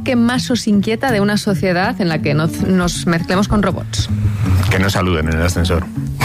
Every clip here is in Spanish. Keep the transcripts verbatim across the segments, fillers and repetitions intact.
que más os inquieta de una sociedad en la que nos, nos mezclemos con robots? Que no saluden en el ascensor.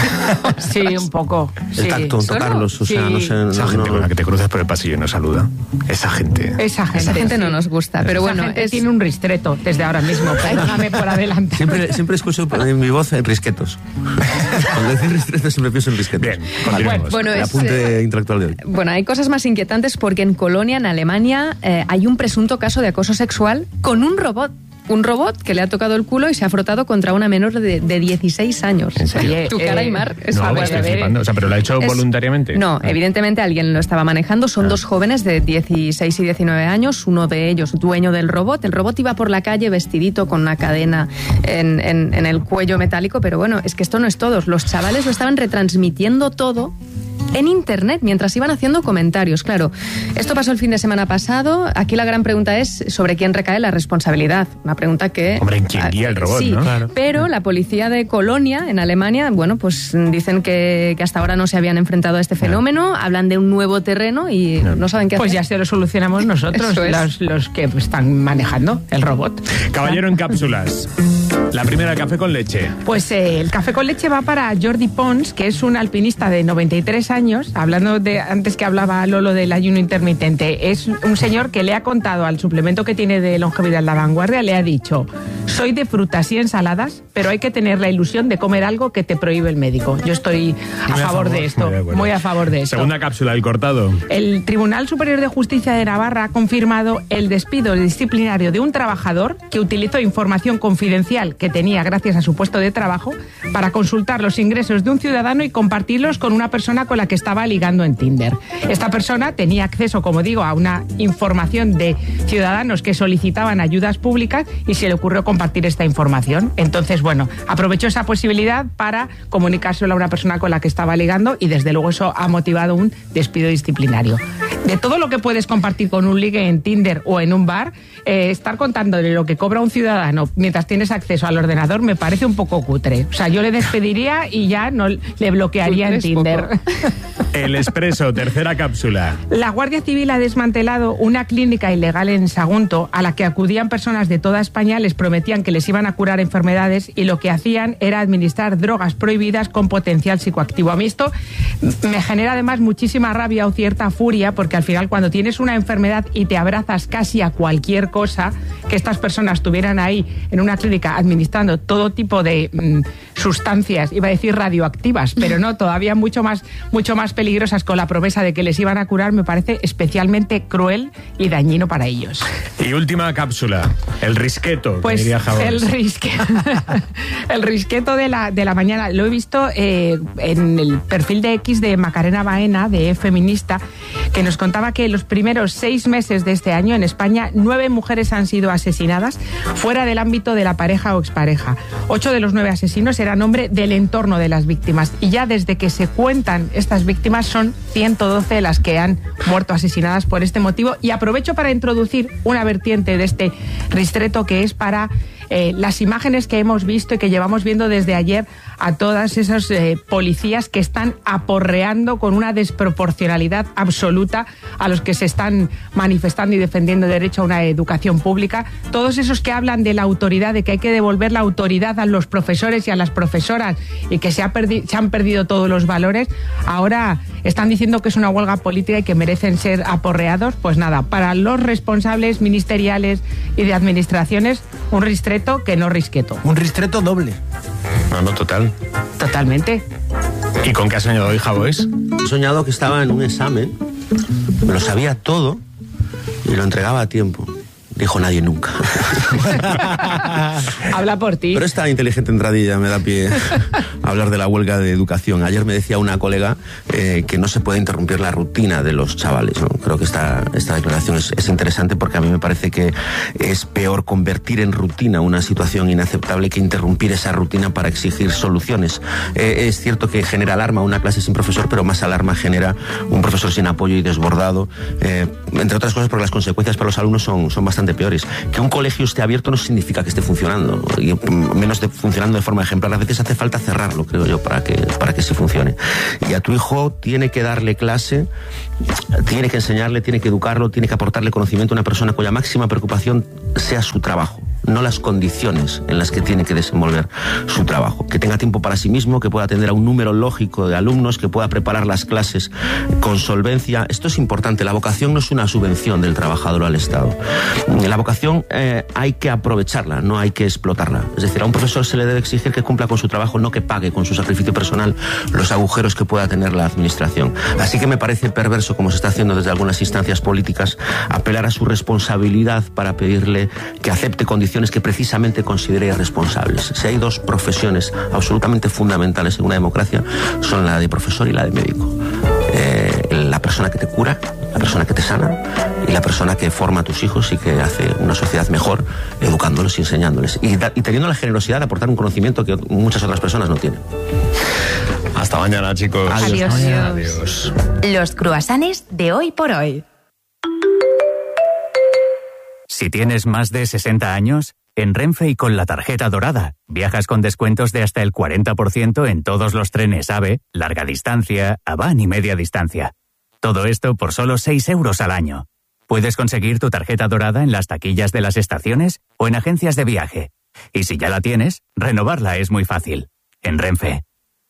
Sí, un poco. El Sí. tacto, tocarlos, o sea, Sí. no sé... No, Esa gente no, con la que te cruzas por el pasillo y no saluda. Esa gente. Esa gente, Esa gente sí. no nos gusta, pero Esa bueno, gente es... tiene un ristreto desde ahora mismo. Perdóname por adelante. Siempre, siempre escucho en mi voz en risquetos. Cuando decís risquetos siempre pienso en risquetos. Bien, continuemos. Bueno, El es, apunte intelectual de hoy. Bueno, hay cosas más inquietantes porque en Colonia, en Alemania, eh, hay un presunto caso de acoso sexual con un robot. Un robot que le ha tocado el culo y se ha frotado contra una menor de, de dieciséis años. ¿En serio? Oye, Tu cara, eh, Aymar, es No, algo estoy de ver. flipando. O sea, ¿pero lo ha hecho Es- voluntariamente? No, Ah. evidentemente alguien lo estaba manejando. Son dos jóvenes de dieciséis y diecinueve años, uno de ellos dueño del robot. El robot iba por la calle vestidito con una cadena en, en- en el cuello metálico, pero bueno, es que esto no es todo. Los chavales lo estaban retransmitiendo todo en internet mientras iban haciendo comentarios. Claro, esto pasó el fin de semana pasado. Aquí la gran pregunta es sobre quién recae la responsabilidad. Una pregunta que... Hombre, ¿en quién guía el robot, sí, no? Claro. pero la policía de Colonia, en Alemania, bueno, pues dicen que, que hasta ahora no se habían enfrentado a este fenómeno, hablan de un nuevo terreno y No. no saben qué Pues hacer. ya se lo solucionamos nosotros, Eso es. los, los que están manejando el robot. Caballero en cápsulas. La primera, café con leche. Pues eh, el café con leche va para Jordi Pons, que es un alpinista de noventa y tres años, hablando de antes que hablaba Lolo del ayuno intermitente. Es un señor que le ha contado al suplemento que tiene de longevidad La Vanguardia, le ha dicho: soy de frutas y ensaladas, pero hay que tener la ilusión de comer algo que te prohíbe el médico. Yo estoy a, Muy a favor, favor, de esto, muy de acuerdo. muy a favor de esto. Segunda cápsula, el cortado. El Tribunal Superior de Justicia de Navarra ha confirmado el despido disciplinario de un trabajador que utilizó información confidencial que tenía gracias a su puesto de trabajo para consultar los ingresos de un ciudadano y compartirlos con una persona con la que estaba ligando en Tinder. Esta persona tenía acceso, como digo, a una información de ciudadanos que solicitaban ayudas públicas y se le ocurrió compartir esta información. Entonces, bueno, aprovechó esa posibilidad para comunicárselo a una persona con la que estaba ligando y desde luego eso ha motivado un despido disciplinario. De todo lo que puedes compartir con un ligue en Tinder o en un bar, eh, estar contándole lo que cobra un ciudadano mientras tienes acceso al ordenador me parece un poco cutre. O sea, yo le despediría y ya no le bloquearía en Cutre es Tinder. poco. El expreso, tercera cápsula. La Guardia Civil ha desmantelado una clínica ilegal en Sagunto a la que acudían personas de toda España, les prometían que les iban a curar enfermedades y lo que hacían era administrar drogas prohibidas con potencial psicoactivo. A mí esto me genera además muchísima rabia o cierta furia porque al final cuando tienes una enfermedad y te abrazas casi a cualquier cosa, que estas personas estuvieran ahí en una clínica administrando todo tipo de mm, sustancias, iba a decir radioactivas, pero no, todavía mucho más, mucho más peligrosas con la promesa de que les iban a curar, me parece especialmente cruel y dañino para ellos. Y última cápsula, el risqueto, que Pues diría Jabón. el risqueto, el risqueto de la, de la mañana lo he visto eh, en el perfil de X de Macarena Baena, de Feminista, que nos contaba que en los primeros seis meses de este año en España nueve mujeres han sido asesinadas fuera del ámbito de la pareja o expareja. Ocho de los nueve asesinos eran hombre del entorno de las víctimas y ya desde que se cuentan estas víctimas son ciento doce las que han muerto asesinadas por este motivo. Y aprovecho para introducir una vertiente de este ristreto que es para eh, las imágenes que hemos visto y que llevamos viendo desde ayer a todas esas eh, policías que están aporreando con una desproporcionalidad absoluta a los que se están manifestando y defendiendo el derecho a una educación pública. Todos esos que hablan de la autoridad, de que hay que devolver la autoridad a los profesores y a las profesoras y que se, ha perdi- se han perdido todos los valores, ahora están diciendo que es una huelga política y que merecen ser aporreados. Pues nada, para los responsables ministeriales y de administraciones, un ristreto que no risqueto. Un ristreto doble. No, no, total. Totalmente. ¿Y con qué has soñado hoy, Javoes? He soñado que estaba en un examen, me lo sabía todo y lo entregaba a tiempo. Dijo nadie nunca. Habla por ti. Pero esta inteligente entradilla me da pie a hablar de la huelga de educación. Ayer me decía una colega eh, que no se puede interrumpir la rutina de los chavales, ¿no? Creo que esta, esta declaración es, es interesante porque a mí me parece que es peor convertir en rutina una situación inaceptable que interrumpir esa rutina para exigir soluciones. Eh, es cierto que genera alarma una clase sin profesor, pero más alarma genera un profesor sin apoyo y desbordado, eh, entre otras cosas porque las consecuencias para los alumnos son, son bastante bastante peores. Que un colegio esté abierto no significa que esté funcionando, y menos de funcionando de forma ejemplar. A veces hace falta cerrarlo, creo yo, para que, para que sí funcione. Y a tu hijo tiene que darle clase, tiene que enseñarle, tiene que educarlo, tiene que aportarle conocimiento a una persona cuya máxima preocupación sea su trabajo, no las condiciones en las que tiene que desenvolver su trabajo. Que tenga tiempo para sí mismo, que pueda atender a un número lógico de alumnos, que pueda preparar las clases con solvencia. Esto es importante. La vocación no es una subvención del trabajador al Estado. La vocación eh, hay que aprovecharla, no hay que explotarla. Es decir, a un profesor se le debe exigir que cumpla con su trabajo, no que pague con su sacrificio personal los agujeros que pueda tener la administración. Así que me parece perverso, como se está haciendo desde algunas instancias políticas, apelar a su responsabilidad para pedirle que acepte condiciones que precisamente considere irresponsables. Si hay dos profesiones absolutamente fundamentales en una democracia, son la de profesor y la de médico. Eh, la persona que te cura, la persona que te sana y la persona que forma a tus hijos y que hace una sociedad mejor educándolos y enseñándoles. Y, da, y teniendo la generosidad de aportar un conocimiento que muchas otras personas no tienen. Hasta mañana, chicos. Adiós. Adiós. Adiós. Los cruasanes de hoy por hoy. Si tienes más de sesenta años, en Renfe y con la tarjeta dorada, viajas con descuentos de hasta el cuarenta por ciento en todos los trenes AVE, larga distancia, AVAN y media distancia. Todo esto por solo seis euros al año. Puedes conseguir tu tarjeta dorada en las taquillas de las estaciones o en agencias de viaje. Y si ya la tienes, renovarla es muy fácil. En Renfe.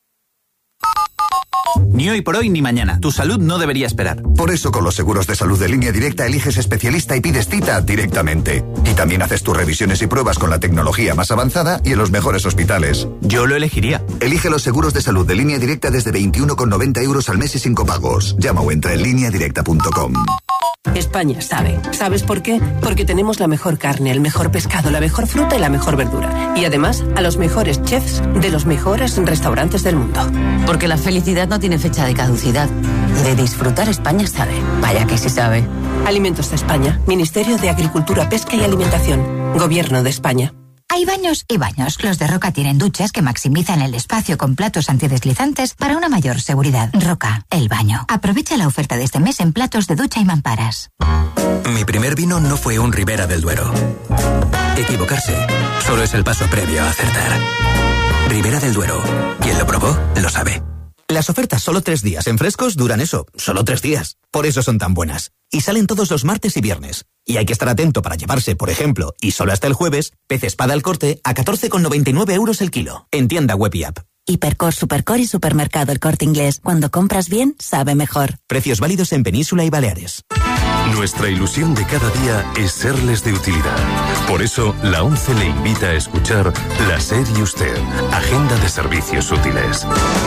Ni hoy por hoy ni mañana. Tu salud no debería esperar. Por eso con los seguros de salud de Línea Directa eliges especialista y pides cita directamente. Y también haces tus revisiones y pruebas con la tecnología más avanzada y en los mejores hospitales. Yo lo elegiría. Elige los seguros de salud de Línea Directa desde veintiuno con noventa euros al mes y sin copagos. Llama o entra en línea directa punto com. España sabe. ¿Sabes por qué? Porque tenemos la mejor carne, el mejor pescado, la mejor fruta y la mejor verdura. Y además, a los mejores chefs de los mejores restaurantes del mundo. Porque la felicidad no tiene fecha de caducidad. Y de disfrutar España sabe. Vaya que sí sabe. Alimentos de España. Ministerio de Agricultura, Pesca y Alimentación. Gobierno de España. Hay baños y baños. Los de Roca tienen duchas que maximizan el espacio con platos antideslizantes para una mayor seguridad. Roca, el baño. Aprovecha la oferta de este mes en platos de ducha y mamparas. Mi primer vino no fue un Ribera del Duero. Equivocarse solo es el paso previo a acertar. Ribera del Duero. Quien lo probó, lo sabe. Las ofertas solo tres días en frescos duran eso, solo tres días. Por eso son tan buenas. Y salen todos los martes y viernes. Y hay que estar atento para llevarse, por ejemplo, y solo hasta el jueves, pez espada al corte a catorce con noventa y nueve euros el kilo. En tienda web y app. Hipercor, Supercor y Supermercado El Corte Inglés. Cuando compras bien, sabe mejor. Precios válidos en Península y Baleares. Nuestra ilusión de cada día es serles de utilidad. Por eso, la ONCE le invita a escuchar La SER y Usted, Agenda de Servicios Útiles.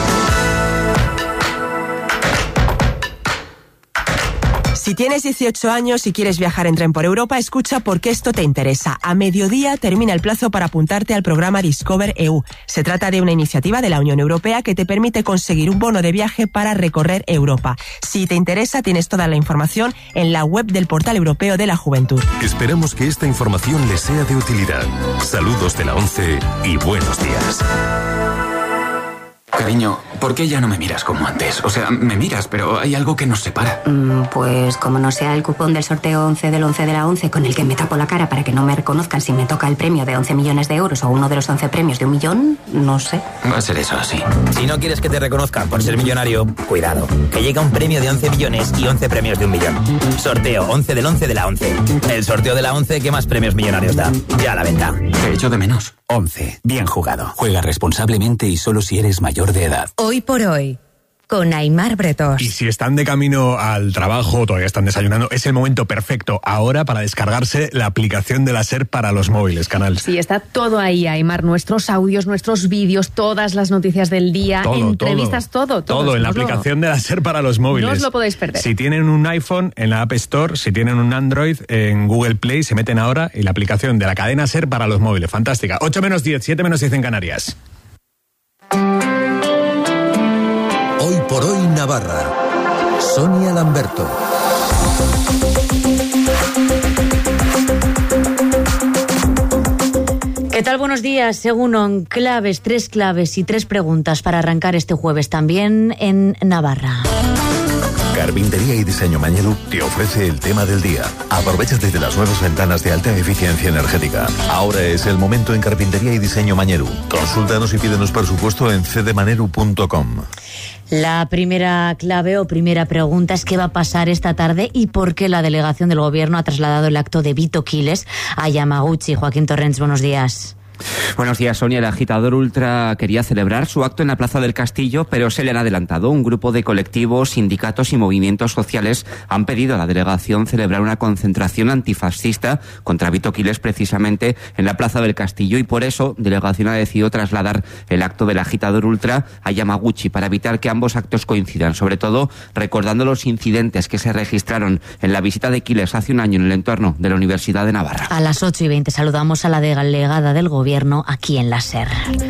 Si tienes dieciocho años y quieres viajar en tren por Europa, escucha porque esto te interesa. A mediodía termina el plazo para apuntarte al programa Discover E U. Se trata de una iniciativa de la Unión Europea que te permite conseguir un bono de viaje para recorrer Europa. Si te interesa, tienes toda la información en la web del Portal Europeo de la Juventud. Esperamos que esta información les sea de utilidad. Saludos de la ONCE y buenos días. Cariño, ¿por qué ya no me miras como antes? O sea, me miras, pero hay algo que nos separa. Mm, pues como no sea el cupón del sorteo once del once de la once con el que me tapo la cara para que no me reconozcan si me toca el premio de once millones de euros o uno de los once premios de un millón, no sé. Va a ser eso así. Si no quieres que te reconozcan por ser millonario, cuidado, que llega un premio de once millones y once premios de un millón. Sorteo once del once de la once. El sorteo de la once que más premios millonarios da. Ya a la venta. Te echo de menos. once. Bien jugado. Juega responsablemente y solo si eres mayor de edad. Hoy por hoy, con Aimar Bretos. Y si están de camino al trabajo, todavía están desayunando, es el momento perfecto ahora para descargarse la aplicación de la SER para los móviles, Canal. Sí, está todo ahí, Aimar, nuestros audios, nuestros vídeos, todas las noticias del día, todo, entrevistas, todo. Todo, todo en la aplicación de la SER para los móviles. No os lo podéis perder. Si tienen un iPhone, en la App Store, si tienen un Android, en Google Play, se meten ahora en la aplicación de la cadena SER para los móviles. Fantástica. ocho menos diez, siete menos diez en Canarias. Hoy por hoy Navarra. Sonia Lamberto. ¿Qué tal? Buenos días. Según en claves, tres claves y tres preguntas para arrancar este jueves también en Navarra. Carpintería y Diseño Mañeru te ofrece el tema del día. Aprovéchate de las nuevas ventanas de alta eficiencia energética. Ahora es el momento en Carpintería y Diseño Mañeru. Consúltanos y pídenos presupuesto en c d maneru punto com. La primera clave o primera pregunta es qué va a pasar esta tarde y por qué la delegación del Gobierno ha trasladado el acto de Vito Quiles a Yamaguchi. Joaquín Torrents, buenos días. Buenos días, Sonia. El agitador ultra quería celebrar su acto en la Plaza del Castillo, pero se le han adelantado. Un grupo de colectivos, sindicatos y movimientos sociales han pedido a la delegación celebrar una concentración antifascista contra Vito Quiles precisamente en la Plaza del Castillo, y por eso la delegación ha decidido trasladar el acto del agitador ultra a Yamaguchi para evitar que ambos actos coincidan, sobre todo recordando los incidentes que se registraron en la visita de Quiles hace un año en el entorno de la Universidad de Navarra. A las ocho y veinte saludamos a la delegada del Gobierno aquí en la SER.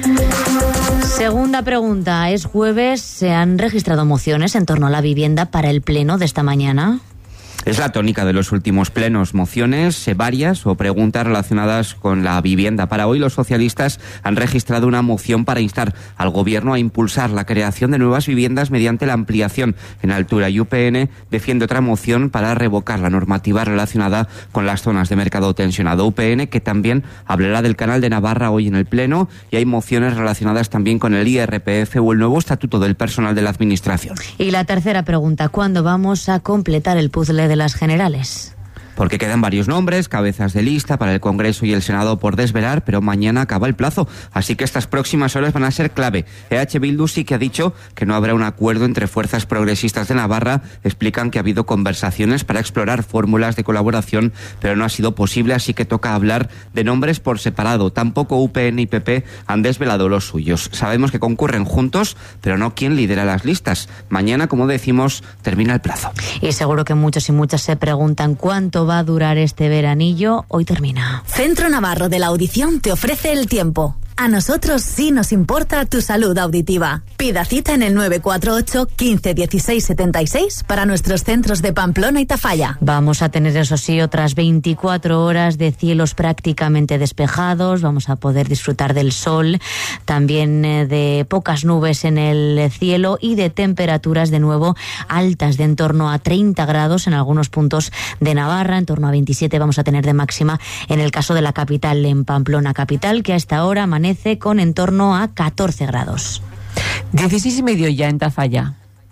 Segunda pregunta. Es jueves. ¿Se han registrado mociones en torno a la vivienda para el pleno de esta mañana? Es la tónica de los últimos plenos, mociones varias o preguntas relacionadas con la vivienda. Para hoy los socialistas han registrado una moción para instar al Gobierno a impulsar la creación de nuevas viviendas mediante la ampliación en altura, y U P N defiende otra moción para revocar la normativa relacionada con las zonas de mercado tensionado. U P N que también hablará del Canal de Navarra hoy en el pleno, y hay mociones relacionadas también con el I R P F o el nuevo estatuto del personal de la Administración. Y la tercera pregunta, ¿cuándo vamos a completar el puzzle de las generales? Porque quedan varios nombres, cabezas de lista para el Congreso y el Senado por desvelar, pero mañana acaba el plazo, así que estas próximas horas van a ser clave. E H Bildu sí que ha dicho que no habrá un acuerdo entre fuerzas progresistas de Navarra. Explican que ha habido conversaciones para explorar fórmulas de colaboración, pero no ha sido posible, así que toca hablar de nombres por separado. Tampoco U P N y P P han desvelado los suyos. Sabemos que concurren juntos, pero no quién lidera las listas. Mañana, como decimos, termina el plazo. Y seguro que muchos y muchas se preguntan cuánto va a durar este veranillo. Hoy termina. Centro Navarro de la Audición te ofrece el tiempo. A nosotros sí nos importa tu salud auditiva. Pida cita en el nueve cuatro ocho, quince, dieciséis, setenta y seis para nuestros centros de Pamplona y Tafalla. Vamos a tener, eso sí, otras veinticuatro horas de cielos prácticamente despejados. Vamos a poder disfrutar del sol, también eh, de pocas nubes en el cielo y de temperaturas de nuevo altas, de en torno a treinta grados en algunos puntos de Navarra, en torno a veintisiete vamos a tener de máxima en el caso de la capital, en Pamplona capital, que a esta hora amanece con en torno a catorce grados. dieciséis y medio ya en Tafalla.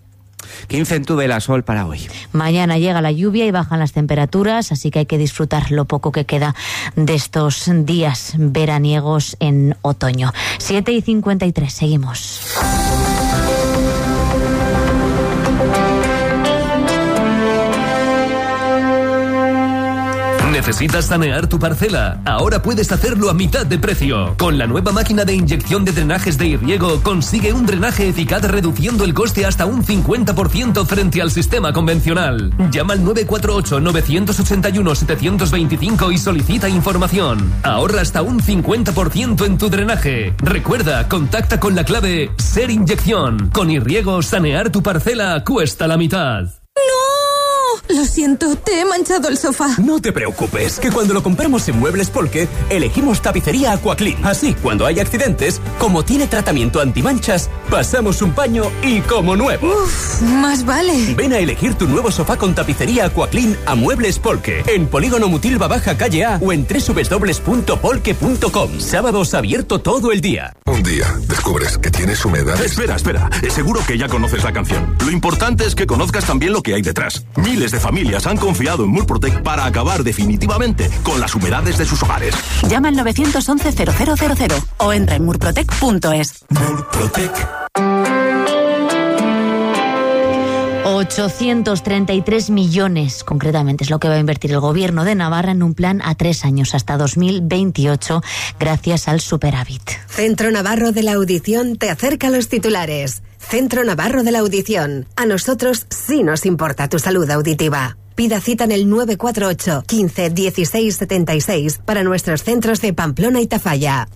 quince en Tudela, sol para hoy. Mañana llega la lluvia y bajan las temperaturas, así que hay que disfrutar lo poco que queda de estos días veraniegos en otoño. siete y cincuenta y tres, seguimos. ¿Necesitas sanear tu parcela? Ahora puedes hacerlo a mitad de precio. Con la nueva máquina de inyección de drenajes de Irriego consigue un drenaje eficaz reduciendo el coste hasta un cincuenta por ciento frente al sistema convencional. Llama al nueve cuatro ocho, nueve ocho uno, siete dos cinco y solicita información. Ahorra hasta un cincuenta por ciento en tu drenaje. Recuerda, contacta con la clave SER Inyección. Con Irriego, sanear tu parcela cuesta la mitad. Lo siento, te he manchado el sofá. No te preocupes, que cuando lo compramos en Muebles Polke, elegimos tapicería Aquaclean. Así, cuando hay accidentes, como tiene tratamiento antimanchas, pasamos un paño y como nuevo. Uf, más vale. Ven a elegir tu nuevo sofá con tapicería Aquaclean a Muebles Polke, en Polígono Mutilva Baja Calle A o en doble u doble u doble u punto polke punto com. Sábados abierto todo el día. Un día descubres que tienes humedad. Espera, espera. Seguro que ya conoces la canción. Lo importante es que conozcas también lo que hay detrás. Miles de familias han confiado en Murprotec para acabar definitivamente con las humedades de sus hogares. Llama al nueve once cero cero cero cero o entra en murprotec punto es. Murprotec. ochocientos treinta y tres millones, concretamente, es lo que va a invertir el Gobierno de Navarra en un plan a tres años, hasta dos mil veintiocho, gracias al superávit. Centro Navarro de la Audición te acerca a los titulares. Centro Navarro de la Audición. A nosotros sí nos importa tu salud auditiva. Pida cita en el nueve cuatro ocho, quince, dieciséis, setenta y seis para nuestros centros de Pamplona y Tafalla.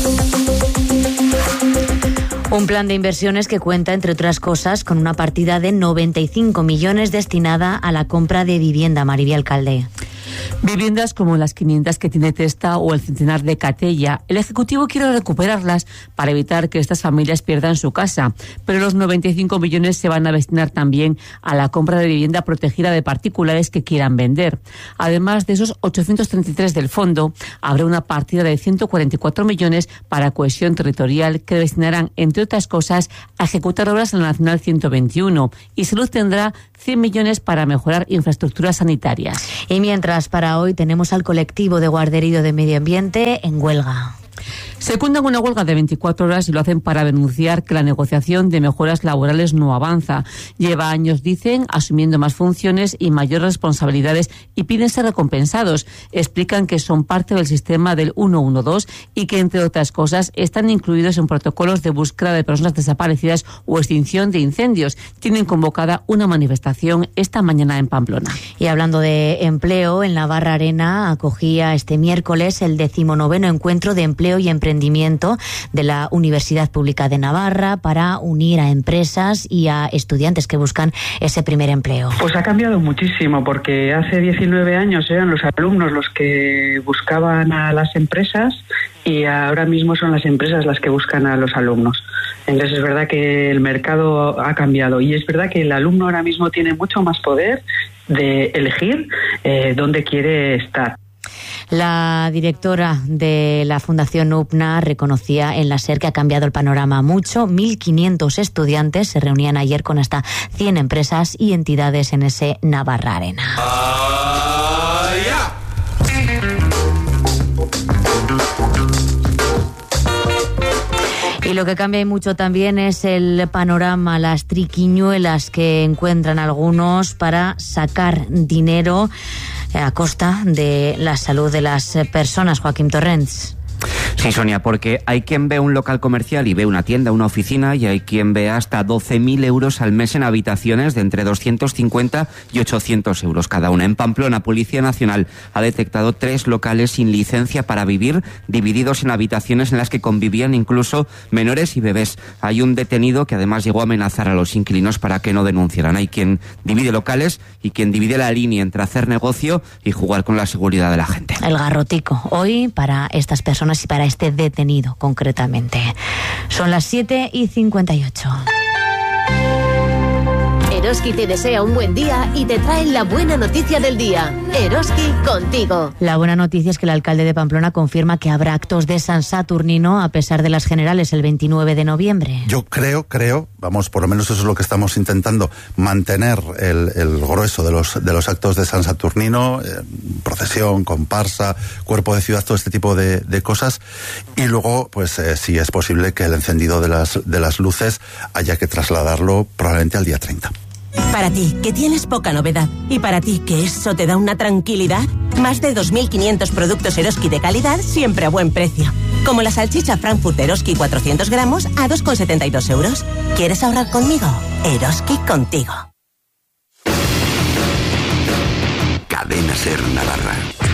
Un plan de inversiones que cuenta, entre otras cosas, con una partida de noventa y cinco millones destinada a la compra de vivienda. Maribel Alcalde. Viviendas como las quinientas que tiene Testa o el centenar de Catella. El Ejecutivo quiere recuperarlas para evitar que estas familias pierdan su casa, pero los noventa y cinco millones se van a destinar también a la compra de vivienda protegida de particulares que quieran vender. Además de esos ochocientos treinta y tres del fondo, habrá una partida de ciento cuarenta y cuatro millones para cohesión territorial que destinarán, entre otras cosas, a ejecutar obras en la Nacional ciento veintiuno, y Salud tendrá cien millones para mejorar infraestructuras sanitarias. Y mientras, para hoy tenemos al colectivo de guarderío de medio ambiente en huelga. Secundan una huelga de veinticuatro horas y lo hacen para denunciar que la negociación de mejoras laborales no avanza. Lleva años, dicen, asumiendo más funciones y mayores responsabilidades y piden ser recompensados. Explican que son parte del sistema del ciento doce y que, entre otras cosas, están incluidos en protocolos de búsqueda de personas desaparecidas o extinción de incendios. Tienen convocada una manifestación esta mañana en Pamplona. Y hablando de empleo, en Navarra Arena acogía este miércoles el decimonoveno encuentro de empleo y emprendimiento de la Universidad Pública de Navarra para unir a empresas y a estudiantes que buscan ese primer empleo. Pues ha cambiado muchísimo, porque hace diecinueve años eran los alumnos los que buscaban a las empresas y ahora mismo son las empresas las que buscan a los alumnos. Entonces es verdad que el mercado ha cambiado y es verdad que el alumno ahora mismo tiene mucho más poder de elegir eh, dónde quiere estar. La directora de la Fundación U P N A reconocía en la SER que ha cambiado el panorama mucho. mil quinientos estudiantes se reunían ayer con hasta cien empresas y entidades en ese Navarra Arena. Uh, yeah. Y lo que cambia y mucho también es el panorama, las triquiñuelas que encuentran algunos para sacar dinero a costa de la salud de las personas. Joaquín Torrents. Sí, Sonia, porque hay quien ve un local comercial y ve una tienda, una oficina, y hay quien ve hasta doce mil euros al mes en habitaciones de entre doscientos cincuenta y ochocientos euros cada una. En Pamplona, Policía Nacional ha detectado tres locales sin licencia para vivir, divididos en habitaciones en las que convivían incluso menores y bebés. Hay un detenido que además llegó a amenazar a los inquilinos para que no denunciaran. Hay quien divide locales y quien divide la línea entre hacer negocio y jugar con la seguridad de la gente. El garrotico, hoy para estas personas y para este detenido concretamente. Son las siete y cincuenta y ocho. Eroski te desea un buen día y te trae la buena noticia del día. Eroski contigo. La buena noticia es que el alcalde de Pamplona confirma que habrá actos de San Saturnino a pesar de las generales el veintinueve de noviembre. Yo creo, creo, vamos, por lo menos eso es lo que estamos intentando, mantener el, el grueso de los, de los actos de San Saturnino, eh, procesión, comparsa, cuerpo de ciudad, todo este tipo de, de cosas, y luego, pues eh, si es posible que el encendido de las, de las luces haya que trasladarlo probablemente al día treinta. Para ti, que tienes poca novedad, y para ti, que eso te da una tranquilidad, más de dos mil quinientos productos Eroski de calidad siempre a buen precio. Como la salchicha Frankfurt Eroski cuatrocientos gramos a dos con setenta y dos euros. ¿Quieres ahorrar conmigo? Eroski contigo. Cadena SER Navarra.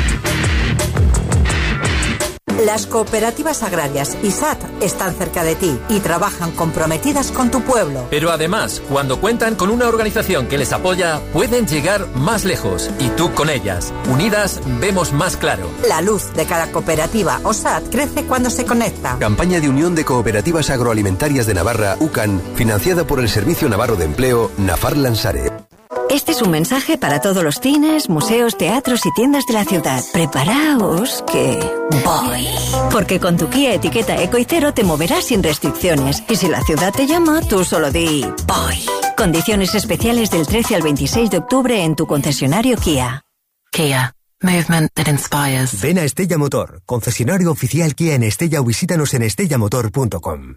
Las cooperativas agrarias y S A T están cerca de ti y trabajan comprometidas con tu pueblo. Pero además, cuando cuentan con una organización que les apoya, pueden llegar más lejos. Y tú con ellas. Unidas, vemos más claro. La luz de cada cooperativa o S A T crece cuando se conecta. Campaña de Unión de Cooperativas Agroalimentarias de Navarra, U C A N, financiada por el Servicio Navarro de Empleo, Nafar Lansare. Este es un mensaje para todos los cines, museos, teatros y tiendas de la ciudad. Preparaos que voy. Porque con tu Kia etiqueta Eco y Cero te moverás sin restricciones. Y si la ciudad te llama, tú solo di voy. Condiciones especiales del trece al veintiséis de octubre en tu concesionario Kia. Kia. Movement that inspires. Ven a Estella Motor, concesionario oficial Kia en Estella, o visítanos en estella motor punto com.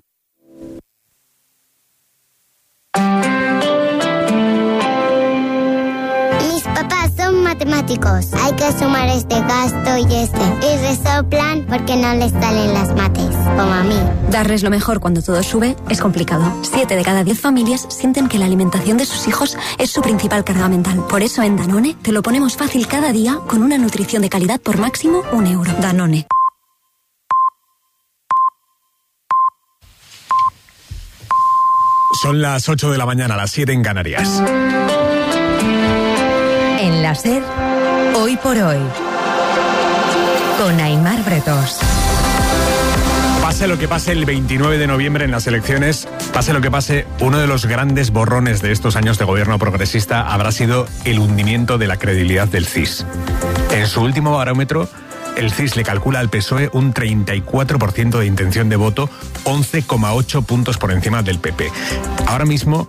Papás son matemáticos. Hay que sumar este gasto y este. Y resoplan porque no les salen las mates, como a mí. Darles lo mejor cuando todo sube es complicado. Siete de cada diez familias sienten que la alimentación de sus hijos es su principal carga mental. Por eso en Danone te lo ponemos fácil cada día con una nutrición de calidad por máximo un euro. Danone. Son las ocho de la mañana, las siete en Canarias. En la SER, Hoy por hoy, con Aimar Bretos. Pase lo que pase el veintinueve de noviembre en las elecciones, pase lo que pase, uno de los grandes borrones de estos años de gobierno progresista habrá sido el hundimiento de la credibilidad del C I S. En su último barómetro, el C I S le calcula al P S O E un treinta y cuatro por ciento de intención de voto, once coma ocho puntos por encima del P P. Ahora mismo,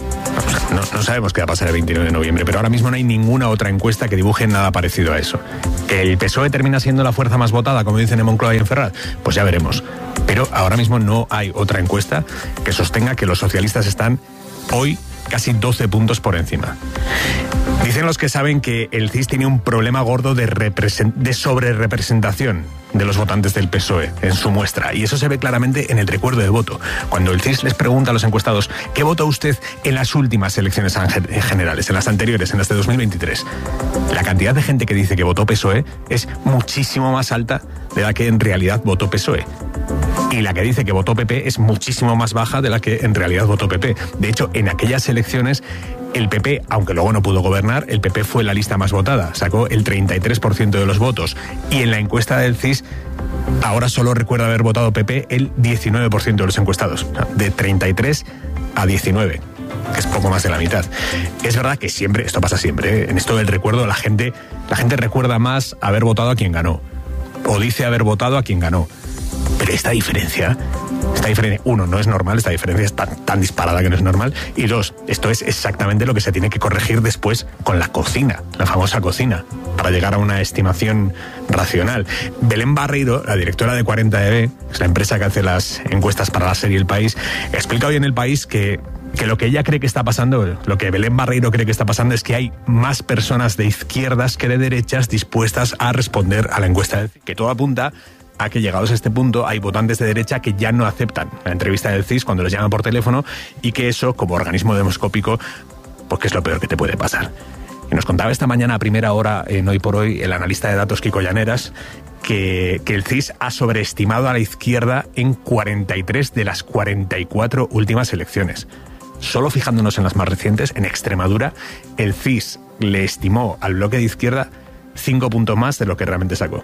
no, no sabemos qué va a pasar el veintinueve de noviembre, pero ahora mismo no hay ninguna otra encuesta que dibuje nada parecido a eso. ¿Que el P S O E termina siendo la fuerza más votada, como dicen en Moncloa y en Ferraz? Pues ya veremos. Pero ahora mismo no hay otra encuesta que sostenga que los socialistas están hoy casi doce puntos por encima. Dicen los que saben que el C I S tiene un problema gordo de, represent- de sobrerepresentación de los votantes del P S O E en su muestra, y eso se ve claramente en el recuerdo de voto. Cuando el C I S les pregunta a los encuestados ¿qué votó usted en las últimas elecciones generales, en las anteriores, en las de dos mil veintitrés? La cantidad de gente que dice que votó P S O E es muchísimo más alta de la que en realidad votó P S O E. Y la que dice que votó P P es muchísimo más baja de la que en realidad votó P P. De hecho, en aquellas elecciones, el P P, aunque luego no pudo gobernar, el P P fue la lista más votada, sacó el treinta y tres por ciento de los votos. Y en la encuesta del C I S, ahora solo recuerda haber votado P P el diecinueve por ciento de los encuestados, de treinta y tres a diecinueve, que es poco más de la mitad. Es verdad que siempre, esto pasa siempre, ¿eh? En esto del recuerdo la gente, la gente recuerda más haber votado a quien ganó, o dice haber votado a quien ganó. Pero esta diferencia, esta diferencia, uno, no es normal, esta diferencia es tan, tan disparada que no es normal, y dos, esto es exactamente lo que se tiene que corregir después con la cocina, la famosa cocina, para llegar a una estimación racional. Belén Barreiro, la directora de cuarenta E B, es la empresa que hace las encuestas para la serie El País, explica hoy en El País que que lo que ella cree que está pasando, lo que Belén Barreiro cree que está pasando es que hay más personas de izquierdas que de derechas dispuestas a responder a la encuesta, que todo apunta a que llegados a este punto hay votantes de derecha que ya no aceptan la entrevista del C I S cuando les llaman por teléfono, y que eso, como organismo demoscópico, pues que es lo peor que te puede pasar. Y nos contaba esta mañana a primera hora, en Hoy por Hoy, el analista de datos Kiko Llaneras, que, que el C I S ha sobreestimado a la izquierda en cuarenta y tres de las cuarenta y cuatro últimas elecciones. Solo fijándonos en las más recientes, en Extremadura, el C I S le estimó al bloque de izquierda cinco puntos más de lo que realmente sacó.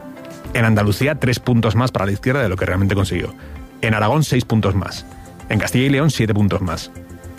En Andalucía, tres puntos más para la izquierda de lo que realmente consiguió. En Aragón, seis puntos más. En Castilla y León, siete puntos más.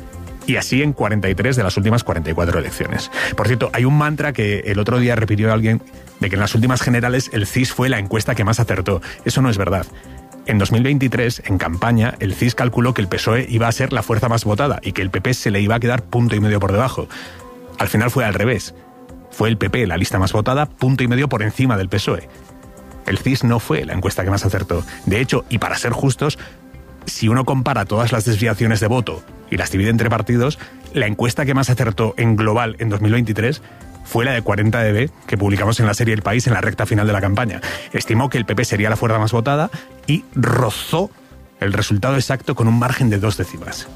Y así en cuarenta y tres de las últimas cuarenta y cuatro elecciones. Por cierto, hay un mantra que el otro día repitió alguien, de que en las últimas generales el C I S fue la encuesta que más acertó. Eso no es verdad. En dos mil veintitrés, en campaña, el C I S calculó que el P S O E iba a ser la fuerza más votada y que el P P se le iba a quedar punto y medio por debajo. Al final fue al revés. Fue el P P la lista más votada, punto y medio por encima del P S O E. El C I S no fue la encuesta que más acertó. De hecho, y para ser justos, si uno compara todas las desviaciones de voto y las divide entre partidos, la encuesta que más acertó en global en dos mil veintitrés fue la de cuarenta E B, que publicamos en la serie El País en la recta final de la campaña. Estimó que el P P sería la fuerza más votada y rozó el resultado exacto con un margen de dos décimas.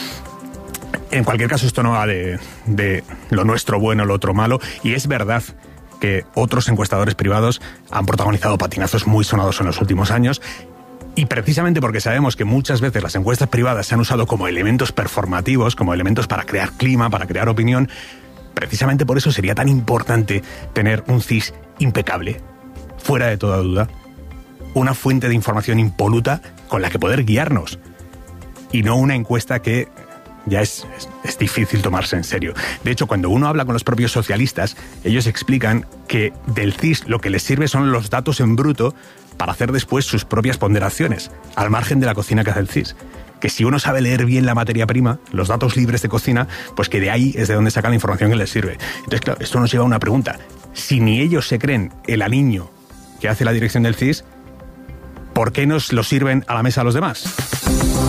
En cualquier caso, esto no va de, de lo nuestro bueno, lo otro malo, y es verdad que otros encuestadores privados han protagonizado patinazos muy sonados en los últimos años, y precisamente porque sabemos que muchas veces las encuestas privadas se han usado como elementos performativos, como elementos para crear clima, para crear opinión, precisamente por eso sería tan importante tener un C I S impecable, fuera de toda duda, una fuente de información impoluta con la que poder guiarnos, y no una encuesta que ya es, es, es difícil tomarse en serio. De hecho, cuando uno habla con los propios socialistas, ellos explican que del C I S lo que les sirve son los datos en bruto para hacer después sus propias ponderaciones, al margen de la cocina que hace el C I S. Que si uno sabe leer bien la materia prima, los datos libres de cocina, pues que de ahí es de donde sacan la información que les sirve. Entonces, claro, esto nos lleva a una pregunta. Si ni ellos se creen el aliño que hace la dirección del C I S, ¿por qué nos lo sirven a la mesa a los demás?